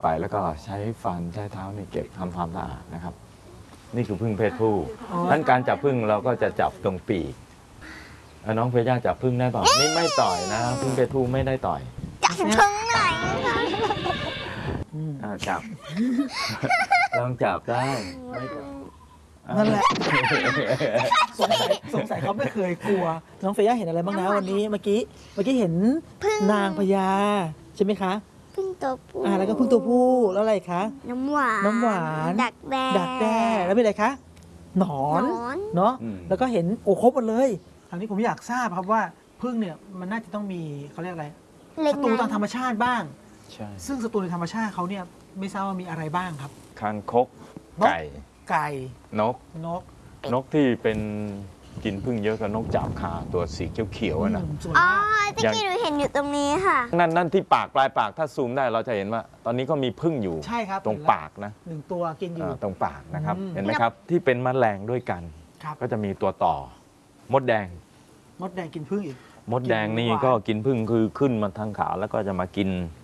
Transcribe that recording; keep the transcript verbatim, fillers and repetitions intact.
ไปแล้วก็ใช้ฟันใช้เท้าเนี่ยเก็บทำความสะอาดนะครับนี่คือพึ่งเพศผู้ดังนั้นการจับพึ่งเราก็จะจับตรงปีกน้องเพย่าจับพึ่งได้เปล่านี่ไม่ต่อยนะพึ่งเพศผู้ไม่ได้ต่อยจับพึ่งหน่อยจับลองจับได้นั่นแหละสงสัยสงสัยเขาไม่เคยกลัวน้องเฟย่าเห็นอะไรบ้างนะวันนี้เมื่อกี้เมื่อกี้เห็นนางพญาใช่ไหมคะพึ่งตัวผู้อ่าแล้วก็พึ่งตัวผู้แล้วอะไรคะน้ำหวานน้ำหวานดักแด้ดักแด้แล้วมีอะไรคะหนอนเนาะแล้วก็เห็นโอ้ครบหมดเลยคราวนี้ผมอยากทราบครับว่าพึ่งเนี่ยมันน่าจะต้องมีเขาเรียกอะไรศัตรูทางธรรมชาติบ้างใช่ซึ่งศัตรูในธรรมชาติเขาเนี่ยไม่ทราบว่ามีอะไรบ้างครับคางคกไก่ไก่นกนกนกที่เป็นกินพึ่งเยอะกับนกจาบคาตัวสีเขียวๆนะอ๋อที่กี้หนูเห็นอยู่ตรงนี้ค่ะนั่นนั่นที่ปากปลายปากถ้าซูมได้เราจะเห็นว่าตอนนี้ก็มีพึ่งอยู่ใช่ครับตรงปากนะหนึ่งตัวกินอยู่ตรงปากนะครับเห็นไหมครับที่เป็นแมลงด้วยกันก็จะมีตัวต่อมดแดงมดแดงกินพึ่งอีกมดแดงนี่ก็กินพึ่งคือขึ้นมาทางขาแล้วก็จะมากิน